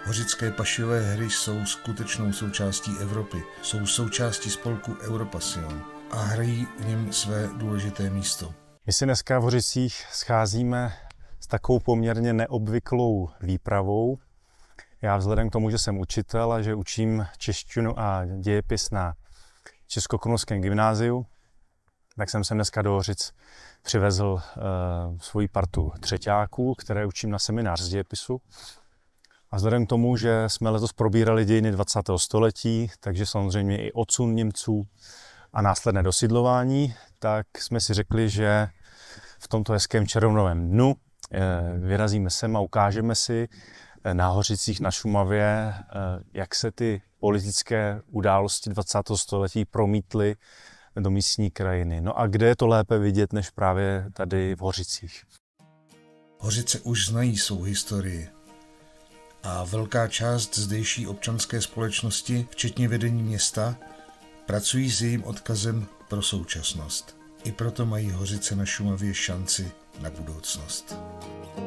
Hořické pašové hry jsou skutečnou součástí Evropy, jsou součástí spolku Europassion a hrají v něm své důležité místo. My si dneska v Hořicích scházíme s takovou poměrně neobvyklou výpravou. Já vzhledem k tomu, že jsem učitel a že učím češtinu a dějepis na Českokrumlovském gymnáziu, tak jsem sem dneska do Hořic přivezl svoji partu třeťáků, které učím na seminář z dějepisu. A vzhledem k tomu, že jsme letos probírali dějiny 20. století, takže samozřejmě i odsun Němců a následné dosidlování, tak jsme si řekli, že v tomto hezkém červnovém dnu vyrazíme sem a ukážeme si na Hořicích na Šumavě, jak se ty politické události 20. století promítly do místní krajiny. No a kde je to lépe vidět, než právě tady v Hořicích? Hořice už znají svou historii a velká část zdejší občanské společnosti, včetně vedení města, pracují s jejím odkazem pro současnost. I proto mají Hořice na Šumavě šanci na budoucnost.